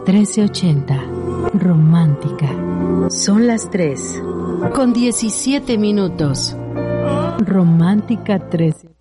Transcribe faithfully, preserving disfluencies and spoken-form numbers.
trece ochenta. Romántica. Son las tres. Con diecisiete minutos. Romántica trece.